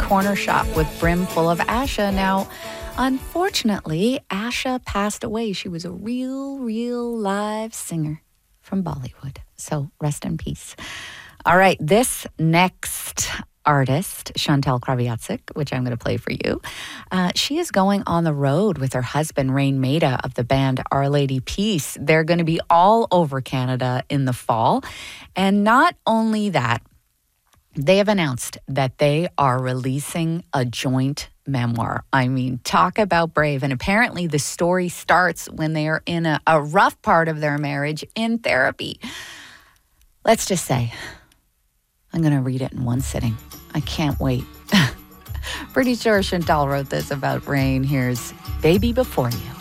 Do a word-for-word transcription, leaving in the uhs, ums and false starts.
corner shop with brim full of Asha. Now, unfortunately, Asha passed away. She was a real, real live singer from Bollywood. So rest in peace. All right, this next artist, Chantal Kraviatsik, which I'm going to play for you, uh, she is going on the road with her husband, Rain Maida, of the band Our Lady Peace. They're going to be all over Canada in the fall. And not only that, they have announced that they are releasing a joint memoir. I mean, talk about brave. And apparently the story starts when they are in a, a rough part of their marriage in therapy. Let's just say, I'm going to read it in one sitting. I can't wait. Pretty sure Chantal wrote this about Rain. Here's Baby Before You.